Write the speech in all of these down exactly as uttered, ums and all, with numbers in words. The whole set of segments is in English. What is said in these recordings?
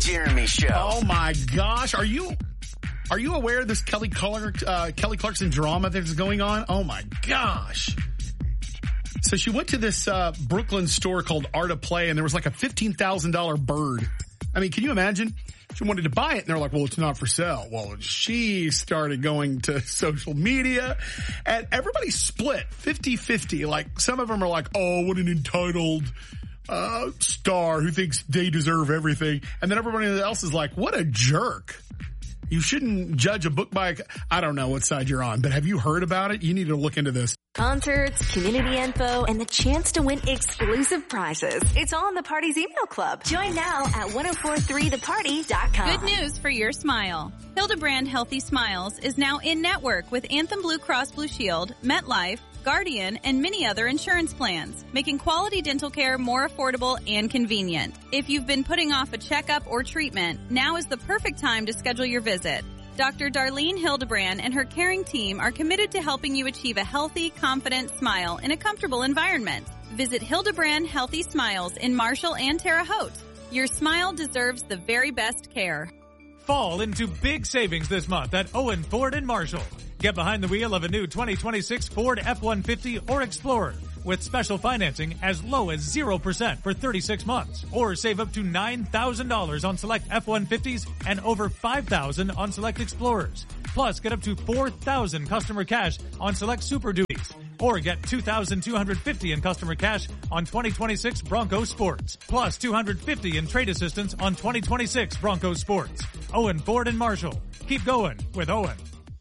Jeremy Show. Oh my gosh. Are you, are you aware of this Kelly Clark, uh, Kelly Clarkson drama that's going on? Oh my gosh. So she went to this, uh, Brooklyn store called Art of Play, and there was like a fifteen thousand dollars bird. I mean, can you imagine? She wanted to buy it, and they're like, well, it's not for sale. Well, she started going to social media, and everybody split fifty-fifty. Like, some of them are like, oh, what an entitled uh star who thinks they deserve everything. And then everybody else is like, what a jerk. You shouldn't judge a book by, I don't know what side you're on, but have you heard about it? You need to look into this. Concerts, community info, and the chance to win exclusive prizes. It's all in the Party's email club. Join now at ten forty-three the party dot com. Good news for your smile. Hildebrand Healthy Smiles is now in network with Anthem Blue Cross Blue Shield, MetLife, Guardian, and many other insurance plans, making quality dental care more affordable and convenient. If you've been putting off a checkup or treatment, now is the perfect time to schedule your visit. Doctor Darlene Hildebrand and her caring team are committed to helping you achieve a healthy, confident smile in a comfortable environment. Visit Hildebrand Healthy Smiles in Marshall and Terre Haute. Your smile deserves the very best care. Fall into big savings this month at Owen Ford in Marshall. Get behind the wheel of a new twenty twenty-six Ford F one fifty or Explorer with special financing as low as zero percent for thirty-six months. Or save up to nine thousand dollars on select F one fifties and over five thousand dollars on select Explorers. Plus, get up to four thousand dollars customer cash on select Super Duties. Or get two thousand two hundred fifty dollars in customer cash on twenty twenty-six Bronco Sports. Plus two hundred fifty dollars in trade assistance on twenty twenty-six Bronco Sports. Owen Ford and Marshall. Keep going with Owen.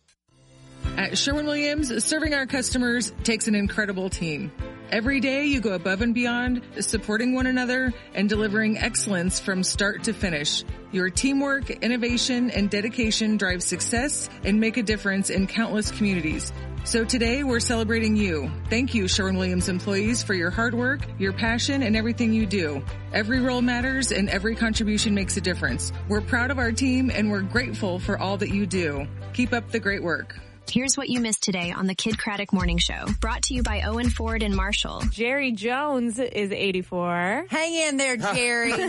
At Sherwin-Williams, serving our customers takes an incredible team. Every day you go above and beyond, supporting one another and delivering excellence from start to finish. Your teamwork, innovation, and dedication drive success and make a difference in countless communities. So today we're celebrating you. Thank you, Sherwin-Williams employees, for your hard work, your passion, and everything you do. Every role matters and every contribution makes a difference. We're proud of our team and we're grateful for all that you do. Keep up the great work. Here's what you missed today on the Kid Craddock Morning Show. Brought to you by Owen Ford and Marshall. Jerry Jones is eighty-four. Hang in there, Jerry. Hang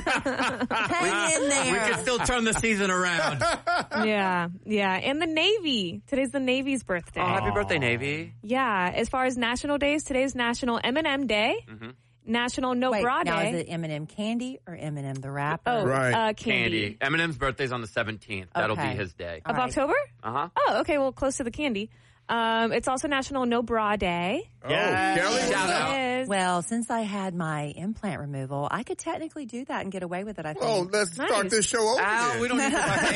in there. We can still turn the season around. Yeah, yeah. And the Navy. Today's the Navy's birthday. Oh, happy birthday, Navy. Yeah. As far as national days, today's National M and M Day. Mm-hmm. National No Wait, Bra Day. Now, is it M and M candy or M and M the rapper? Oh, right. uh, candy. Candy. Eminem's birthday's on the seventeenth. Okay. That'll be his day. Of right. October? Uh-huh. Oh, okay. Well, close to the candy. Um, it's also National No Bra Day. Oh, Kelly. Shout out. Well, since I had my implant removal, I could technically do that and get away with it, I think. Oh, let's Nice. start this show over Ow, then. we don't need to talk about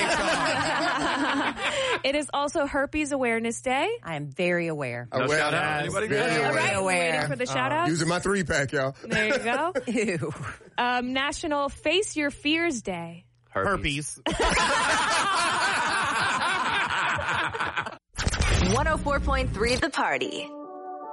H R. It is also Herpes Awareness Day. I am very aware. No Aware. shout out. Anybody Very got it? aware. All right, aware. waiting for the shout outs. Using my three pack, y'all. There you go. Ew. Um, National Face Your Fears Day. Herpes. one oh four point three The Party.